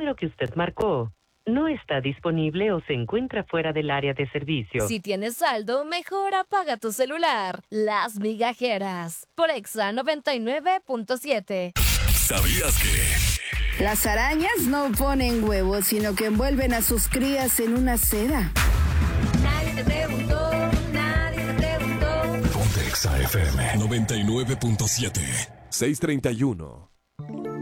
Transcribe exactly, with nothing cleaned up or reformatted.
número que usted marcó no está disponible o se encuentra fuera del área de servicio. Si tienes saldo, mejor apaga tu celular. Las migajeras. Por Exa noventa y nueve punto siete. ¿Sabías que? Las arañas no ponen huevos, sino que envuelven a sus crías en una seda. Nadie te preguntó, nadie te preguntó. Ponte Exa F M noventa y nueve punto siete. seiscientos treinta y uno.